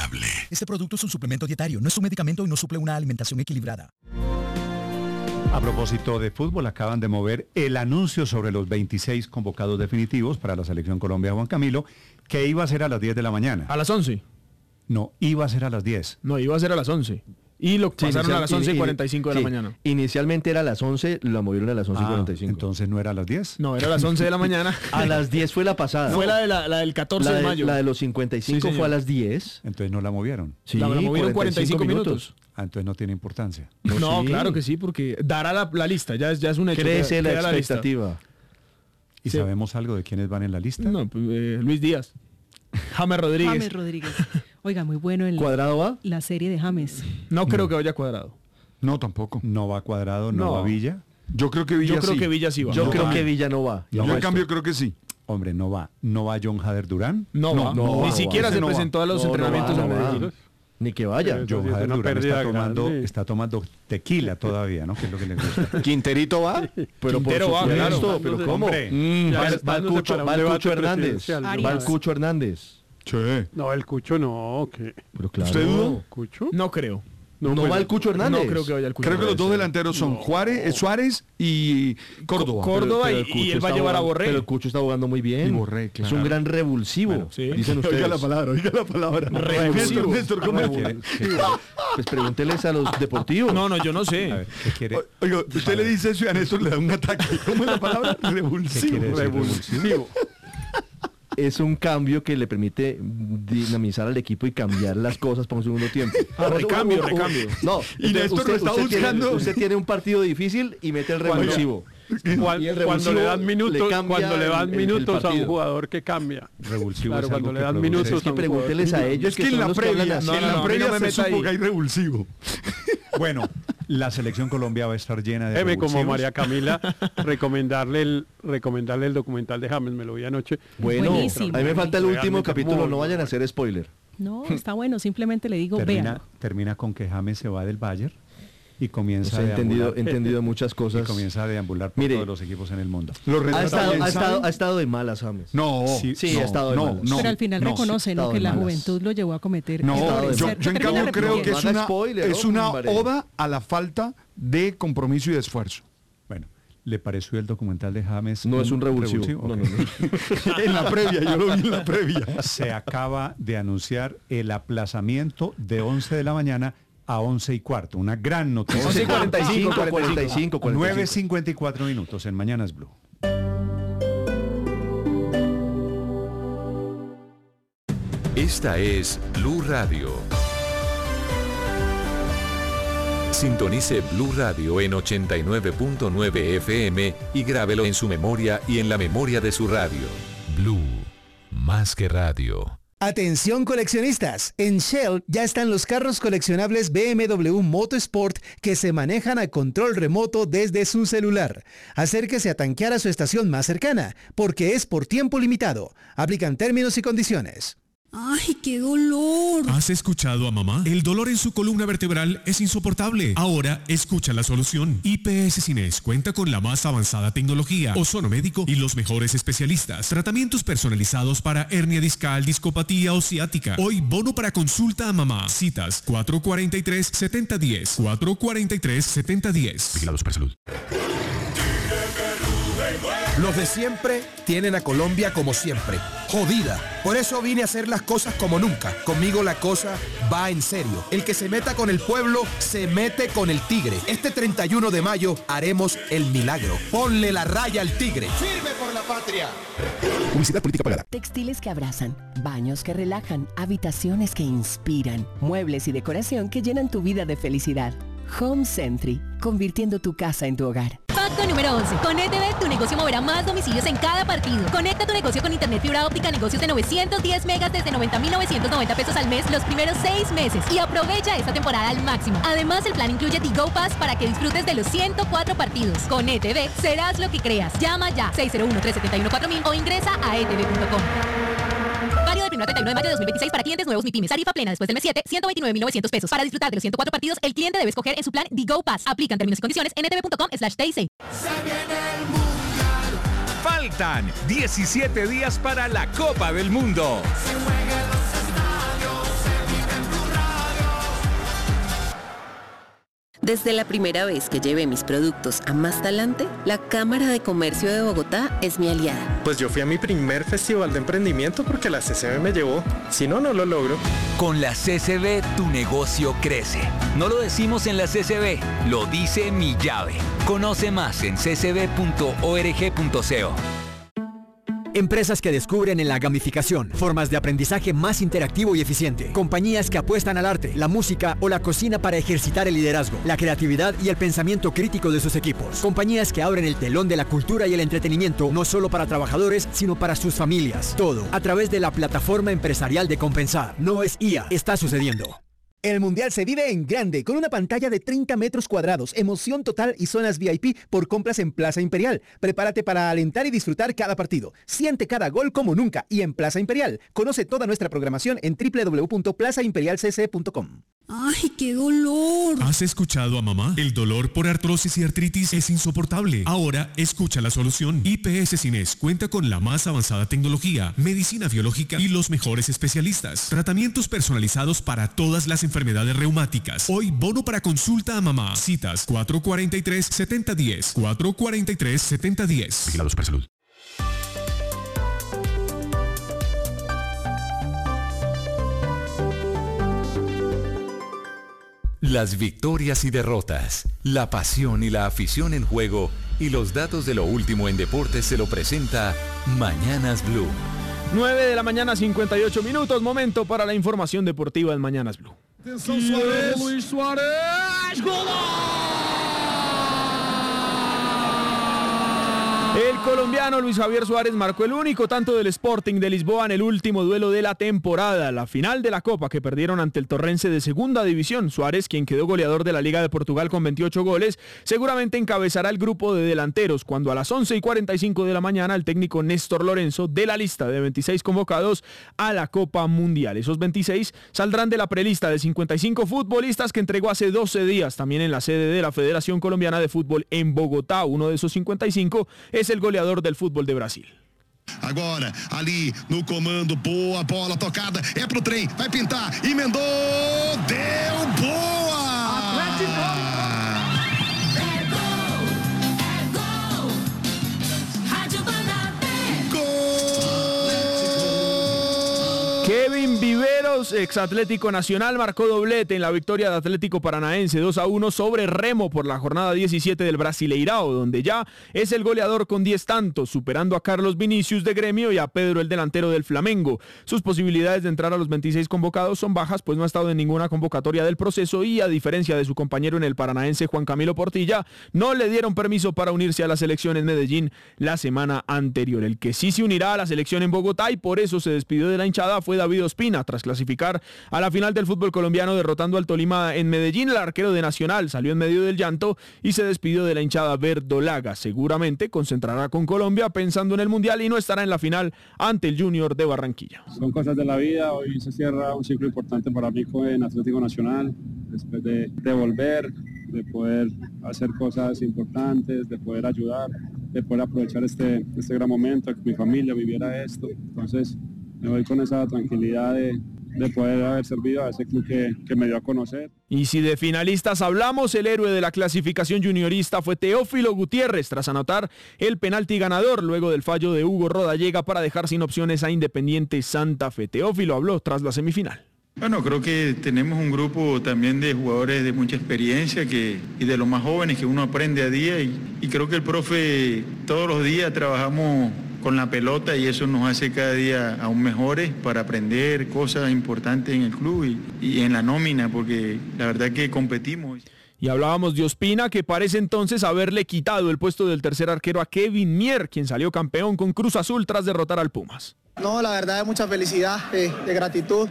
saludable. Este producto es un suplemento dietario, no es un medicamento y no suple una alimentación equilibrada. A propósito de fútbol, acaban de mover el anuncio sobre los 26 convocados definitivos para la Selección Colombia, Juan Camilo, que iba a ser a las 10 de la mañana. ¿A las 11? No, iba a ser a las 10. No, iba a ser a las 11. Y lo pasaron a las 11:45 de la mañana. Inicialmente era a las 11, la movieron a las 11:45. Entonces no era a las 10. No, era a las 11 de la mañana. A las 10 fue la pasada. Fue la del 14 de mayo. La de los 55 Sí, fue a las 10. Entonces no la movieron. Sí, la movieron 45 minutos. Entonces no tiene importancia. No, sí. Claro que sí, porque dará la lista, ya es un hecho. Crece la queda expectativa. ¿Y Sí. sabemos algo de quiénes van en la lista? No, pues, Luis Díaz. James Rodríguez. James Rodríguez. Oiga, muy bueno ¿Cuadrado va? la serie de James. No creo que vaya Cuadrado. No, tampoco. No va Cuadrado, no va Villa. Yo creo que Villa Yo creo sí. que Villa sí va. Yo No creo va. que Villa no va. Yo en cambio creo que sí. Hombre, no va. ¿No va John Hader Durán? No va. Ni siquiera se presentó a los entrenamientos en Medellín. Ni que vaya. John Hader Durán está tomando tequila todavía, ¿no? Que es lo que le gusta. ¿Quinterito va? Pero Quintero va, claro. Pero ¿cómo? Hombre. Va el Cucho Hernández. Va el Cucho Hernández. Sí. No, el Cucho no. Pero claro. ¿Usted duda? ¿Cucho? No creo. No pues, va el Cucho Hernández. No creo que vaya el Cucho. Creo que los dos delanteros son Suárez y Córdoba. Córdoba Pero el y Cucho él va a está llevar a jugando- Borré. Pero el Cucho está jugando muy bien. Y Borré, claro. Es un gran revulsivo. Bueno, sí. Dicen ustedes. Oiga la palabra. Revulsivo. Néstor, ¿cómo ¿Qué fue? quiere? ¿Qué quiere? Pues pregúnteles a los deportivos. No, yo no sé. A ver, ¿qué quiere? Oiga, usted le dice eso y a Néstor le da un ataque. ¿Cómo es la palabra? ¿Qué Revulsivo. quiere decir revulsivo? Es un cambio que le permite dinamizar al equipo y cambiar las cosas para un segundo tiempo. Recambio. No, Y Néstor lo está buscando. Usted tiene un partido difícil y mete el revulsivo. Y el Cuando revulsivo le dan minutos, le cambia cuando le dan el minutos a un partido. jugador que cambia. Revulsivo Claro, es cuando algo le que dan produce- minutos Es que pregúnteles a ellos Es que en son la los que hablan previa, así. en la a mí previa no me se meta supo ahí. que hay revulsivo. Bueno, la Selección Colombia va a estar llena de Como revulsivos. María Camila, recomendarle el documental de James, me lo vi anoche. Bueno, Buenísimo. a mí me falta el último Realmente capítulo, muy no vayan a bueno. hacer spoiler. No, está bueno, simplemente le digo, vean. Termina con que James se va del Bayern y comienza He a deambular, entendido muchas y cosas. comienza a deambular por Mire, todos los equipos en el mundo. Los Ha retrata bien, ¿saben? estado de malas, James. No, Sí, ha estado de malas. Pero al final reconoce, ¿no? estado Que de la malas. juventud lo llevó a cometer no, errores. yo Se en termina cambio creo que arrepintiendo. es No haga una, spoiler, es una hombre. oda a la falta de compromiso y de esfuerzo. Bueno, ¿le pareció el documental de James? No es un revulsivo. Ok. No, no, no. En la previa, yo lo vi en la previa. Se acaba de anunciar el aplazamiento de 11 de la mañana a 11:15. Una gran noticia. 45. 9:54 minutos en Mañanas Blue. Esta es Blue Radio. Sintonice Blue Radio en 89.9 FM y grábelo en su memoria y en la memoria de su radio. Blue, más que radio. Atención coleccionistas, en Shell ya están los carros coleccionables BMW Motorsport que se manejan a control remoto desde su celular. Acérquese a tanquear a su estación más cercana, porque es por tiempo limitado. Aplican términos y condiciones. ¡Ay, qué dolor! ¿Has escuchado a mamá? El dolor en su columna vertebral es insoportable. Ahora escucha la solución. IPS Cines cuenta con la más avanzada tecnología, ozono médico y los mejores especialistas. Tratamientos personalizados para hernia discal, discopatía o ciática. Hoy bono para consulta a mamá. Citas 443-7010. 443-7010. Vigilados para salud. Los de siempre tienen a Colombia como siempre, jodida. Por eso vine a hacer las cosas como nunca. Conmigo la cosa va en serio. El que se meta con el pueblo, se mete con el tigre. Este 31 de mayo haremos el milagro. Ponle la raya al tigre. ¡Firme por la patria! Publicidad política pagada. Textiles que abrazan, baños que relajan, habitaciones que inspiran, muebles y decoración que llenan tu vida de felicidad. Home Sentry, convirtiendo tu casa en tu hogar. Pacto número 11. Con ETV tu negocio moverá más domicilios en cada partido. Conecta tu negocio con internet fibra óptica, negocios de 910 megas desde 90.990 pesos al mes los primeros 6 meses y aprovecha esta temporada al máximo. Además, el plan incluye Tigo Pass para que disfrutes de los 104 partidos. Con ETV serás lo que creas. Llama ya 601-371-4000 o ingresa a etv.com. Válido del 1 al 31 de mayo de 2026 para clientes nuevos MIPYMES. Tarifa plena después del mes 7, 129.900 pesos. Para disfrutar de los 104 partidos, el cliente debe escoger en su plan Digo Pass. Aplican términos y condiciones en etv.com/TIC. Faltan 17 días para la Copa del Mundo. Desde la primera vez que llevé mis productos a Más Talante, la Cámara de Comercio de Bogotá es mi aliada. Pues yo fui a mi primer festival de emprendimiento porque la CCB me llevó. Si no, no lo logro. Con la CCB tu negocio crece. No lo decimos en la CCB, lo dice Mi Llave. Conoce más en ccb.org.co. Empresas que descubren en la gamificación formas de aprendizaje más interactivo y eficiente. Compañías que apuestan al arte, la música o la cocina para ejercitar el liderazgo, la creatividad y el pensamiento crítico de sus equipos. Compañías que abren el telón de la cultura y el entretenimiento no solo para trabajadores, sino para sus familias. Todo a través de la plataforma empresarial de Compensar. No es IA, está sucediendo. El Mundial se vive en grande, con una pantalla de 30 metros cuadrados, emoción total y zonas VIP por compras en Plaza Imperial. Prepárate para alentar y disfrutar cada partido. Siente cada gol como nunca y en Plaza Imperial. Conoce toda nuestra programación en www.plazaimperialcc.com. ¡Ay, qué dolor! ¿Has escuchado a mamá? El dolor por artrosis y artritis es insoportable. Ahora escucha la solución. IPS Cines cuenta con la más avanzada tecnología, medicina biológica y los mejores especialistas. Tratamientos personalizados para todas las enfermedades reumáticas. Hoy bono para consulta a mamá. Citas 443-7010. 443-7010. Vigilados para salud. Las victorias y derrotas, la pasión y la afición en juego y los datos de lo último en deportes se lo presenta Mañanas Blue. 9 de la mañana, 58 minutos, momento para la información deportiva en Mañanas Blue. Atención Suárez. Luis Suárez, ¡gol! El colombiano Luis Javier Suárez marcó el único tanto del Sporting de Lisboa en el último duelo de la temporada, la final de la Copa que perdieron ante el Torrense de Segunda División. Suárez, quien quedó goleador de la Liga de Portugal con 28 goles, seguramente encabezará el grupo de delanteros cuando a las 11:45 de la mañana el técnico Néstor Lorenzo dé la lista de 26 convocados a la Copa Mundial. Esos 26 saldrán de la prelista de 55 futbolistas que entregó hace 12 días también en la sede de la Federación Colombiana de Fútbol en Bogotá. Uno de esos 55 es el goleador del fútbol de Brasil. Agora, ali no comando, boa bola tocada, é pro trem, vai pintar, emendou, deu boa! Atlético! Kevin Viveros, ex Atlético Nacional, marcó doblete en la victoria de Atlético Paranaense 2-1 sobre Remo por la jornada 17 del Brasileirao, donde ya es el goleador con 10 tantos, superando a Carlos Vinicius de Gremio y a Pedro, el delantero del Flamengo. Sus posibilidades de entrar a los 26 convocados son bajas, pues no ha estado en ninguna convocatoria del proceso y, a diferencia de su compañero en el Paranaense, Juan Camilo Portilla, no le dieron permiso para unirse a la selección en Medellín la semana anterior. El que sí se unirá a la selección en Bogotá y por eso se despidió de la hinchada fue David Ospina, tras clasificar a la final del fútbol colombiano derrotando al Tolima en Medellín. El arquero de Nacional salió en medio del llanto y se despidió de la hinchada verdolaga. Seguramente concentrará con Colombia pensando en el Mundial y no estará en la final ante el Junior de Barranquilla. Son cosas de la vida, hoy se cierra un ciclo importante para mí en Atlético Nacional, después de volver, de poder hacer cosas importantes, de poder ayudar, de poder aprovechar este gran momento, que mi familia viviera esto. Entonces me voy con esa tranquilidad de poder haber servido a ese club que me dio a conocer. Y si de finalistas hablamos, el héroe de la clasificación juniorista fue Teófilo Gutiérrez, tras anotar el penalti ganador luego del fallo de Hugo Rodallega para dejar sin opciones a Independiente Santa Fe. Teófilo habló tras la semifinal. Bueno, creo que tenemos un grupo también de jugadores de mucha experiencia y de los más jóvenes que uno aprende a día y creo que el profe todos los días trabajamos con la pelota y eso nos hace cada día aún mejores para aprender cosas importantes en el club y en la nómina, porque la verdad que competimos. Y hablábamos de Ospina, que parece entonces haberle quitado el puesto del tercer arquero a Kevin Mier, quien salió campeón con Cruz Azul tras derrotar al Pumas. No, la verdad es mucha felicidad, de gratitud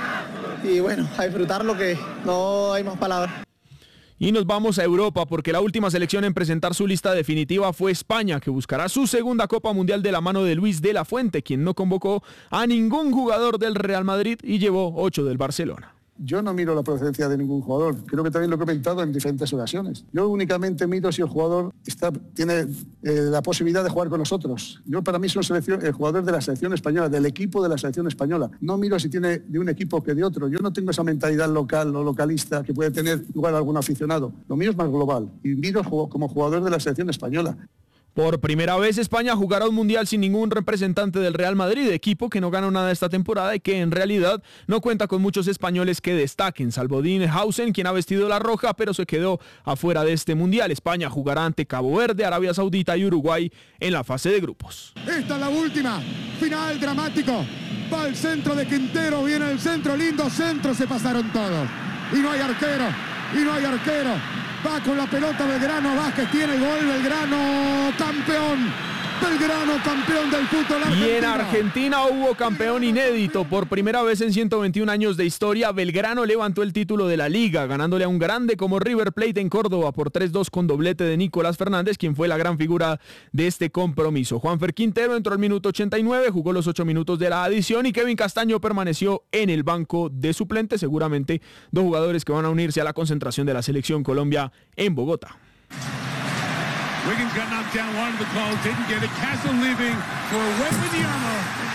y bueno, a disfrutar lo que no hay más palabras. Y nos vamos a Europa porque la última selección en presentar su lista definitiva fue España, que buscará su segunda Copa Mundial de la mano de Luis de la Fuente, quien no convocó a ningún jugador del Real Madrid y llevó 8 del Barcelona. Yo no miro la procedencia de ningún jugador, creo que también lo he comentado en diferentes ocasiones. Yo únicamente miro si el jugador tiene la posibilidad de jugar con nosotros. Yo para mí soy el jugador de la selección española, del equipo de la selección española. No miro si tiene de un equipo que de otro. Yo no tengo esa mentalidad local o localista que puede tener igual algún aficionado. Lo mío es más global y miro como jugador de la selección española. Por primera vez España jugará un mundial sin ningún representante del Real Madrid, equipo que no ganó nada esta temporada y que en realidad no cuenta con muchos españoles que destaquen, salvo Dean Hausen, quien ha vestido la roja pero se quedó afuera de este mundial. España jugará ante Cabo Verde, Arabia Saudita y Uruguay en la fase de grupos. Esta es la última, final dramático, va el centro de Quintero, viene el centro, lindo centro, se pasaron todos y no hay arquero, va con la pelota Belgrano, Vázquez tiene el gol, Belgrano campeón del fútbol argentino. Y en Argentina hubo campeón inédito. Por primera vez en 121 años de historia, Belgrano levantó el título de la Liga, ganándole a un grande como River Plate en Córdoba por 3-2 con doblete de Nicolás Fernández, quien fue la gran figura de este compromiso. Juanfer Quintero entró al minuto 89, jugó los 8 minutos de la adición y Kevin Castaño permaneció en el banco de suplentes. Seguramente dos jugadores que van a unirse a la concentración de la Selección Colombia en Bogotá. Wiggins got knocked down, wanted the call, didn't get it. Castle leaving for Wembanyama.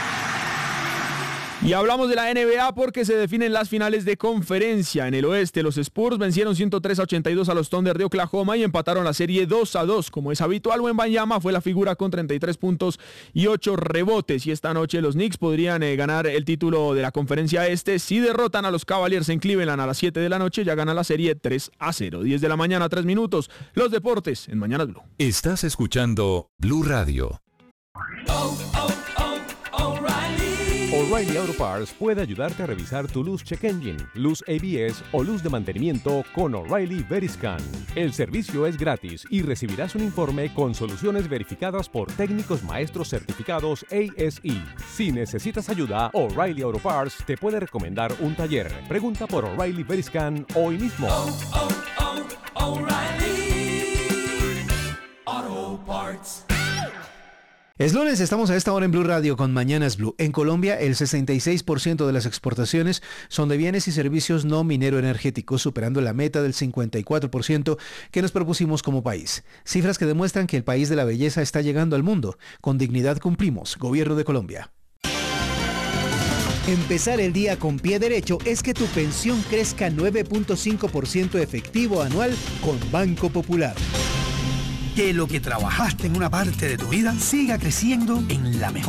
Y hablamos de la NBA porque se definen las finales de conferencia. En el oeste, los Spurs vencieron 103-82 a los Thunder de Oklahoma y empataron la serie 2-2. Como es habitual, Wembanyama fue la figura con 33 puntos y 8 rebotes. Y esta noche los Knicks podrían ganar el título de la conferencia este. Si derrotan a los Cavaliers en Cleveland a las 7 de la noche, ya gana la serie 3-0. 10 de la mañana, 3 minutos. Los deportes en Mañanas Blue. Estás escuchando Blue Radio. O'Reilly Auto Parts puede ayudarte a revisar tu luz check engine, luz ABS o luz de mantenimiento con O'Reilly Veriscan. El servicio es gratis y recibirás un informe con soluciones verificadas por técnicos maestros certificados ASE. Si necesitas ayuda, O'Reilly Auto Parts te puede recomendar un taller. Pregunta por O'Reilly Veriscan hoy mismo. O'Reilly Auto Parts. Es lunes, estamos a esta hora en Blue Radio con Mañanas Blue. En Colombia, el 66% de las exportaciones son de bienes y servicios no minero-energéticos, superando la meta del 54% que nos propusimos como país. Cifras que demuestran que el país de la belleza está llegando al mundo. Con dignidad cumplimos. Gobierno de Colombia. Empezar el día con pie derecho es que tu pensión crezca 9.5% efectivo anual con Banco Popular. Que lo que trabajaste en una parte de tu vida siga creciendo en la mejor